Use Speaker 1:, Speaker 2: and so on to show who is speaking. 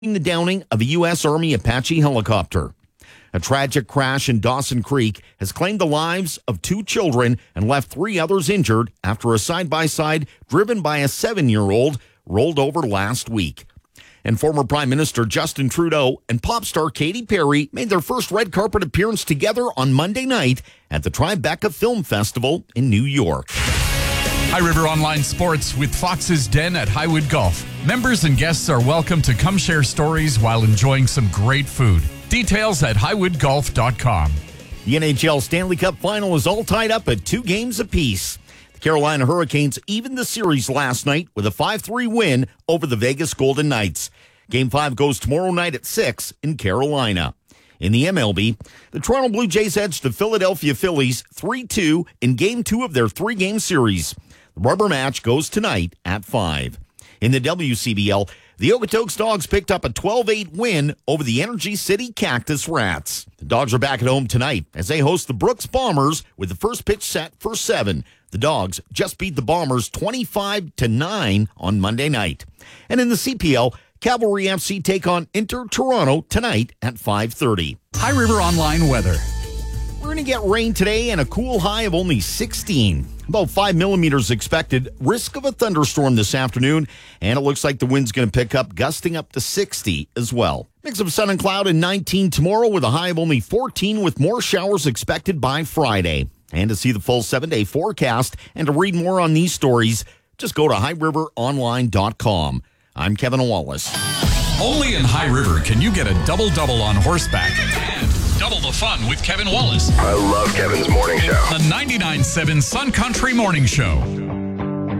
Speaker 1: the downing of a U.S. Army Apache helicopter. A tragic crash in Dawson Creek has claimed the lives of 2 children and left 3 others injured after a side-by-side driven by a 7-year-old rolled over last week. And former Prime Minister Justin Trudeau and pop star Katy Perry made their first red carpet appearance together on Monday night at the Tribeca Film Festival in New York.
Speaker 2: High River Online Sports with Fox's Den at Highwood Golf. Members and guests are welcome to come share stories while enjoying some great food. Details at highwoodgolf.com.
Speaker 1: The NHL Stanley Cup Final is all tied up at 2 games apiece. The Carolina Hurricanes evened the series last night with a 5-3 win over the Vegas Golden Knights. Game 5 goes tomorrow night at 6 in Carolina. In the MLB, the Toronto Blue Jays edged the Philadelphia Phillies 3-2 in Game 2 of their 3-game series. The rubber match goes tonight at 5. In the WCBL, the Okotoks Dogs picked up a 12-8 win over the Energy City Cactus Rats. The Dogs are back at home tonight as they host the Brooks Bombers with the first pitch set for 7. The Dogs just beat the Bombers 25-9 on Monday night. And in the CPL, Cavalry FC take on Inter Toronto tonight at 5:30.
Speaker 2: High River Online weather.
Speaker 1: We're going to get rain today and a cool high of only 16. About 5 millimeters expected. Risk of a thunderstorm this afternoon. And it looks like the wind's going to pick up, gusting up to 60 as well. Mix of sun and cloud and 19 tomorrow with a high of only 14 with more showers expected by Friday. And to see the full 7-day forecast and to read more on these stories, just go to highriveronline.com. I'm Kevin Wallace.
Speaker 2: Only in High River can you get a double-double on horseback and double the fun with Kevin Wallace.
Speaker 3: I love Kevin's morning show.
Speaker 2: The 99.7 Sun Country Morning Show.